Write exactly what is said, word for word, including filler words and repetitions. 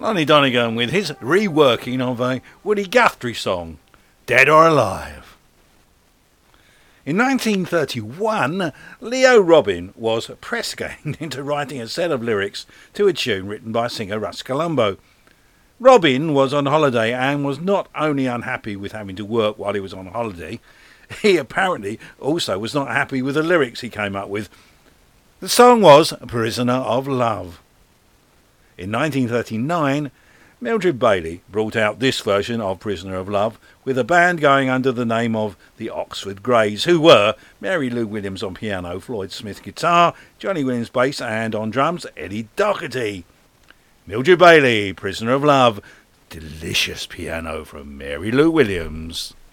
Lonnie Donegan with his reworking of a Woody Guthrie song, Dead or Alive. In nineteen thirty-one, Leo Robin was press-ganged into writing a set of lyrics to a tune written by singer Russ Colombo. Robin was on holiday and was not only unhappy with having to work while he was on holiday, he apparently also was not happy with the lyrics he came up with. The song was Prisoner of Love. In nineteen thirty-nine, Mildred Bailey brought out this version of Prisoner of Love with a band going under the name of the Oxford Greys, who were Mary Lou Williams on piano, Floyd Smith guitar, Johnny Williams bass, and on drums Eddie Doherty. Mildred Bailey, Prisoner of Love, delicious piano from Mary Lou Williams.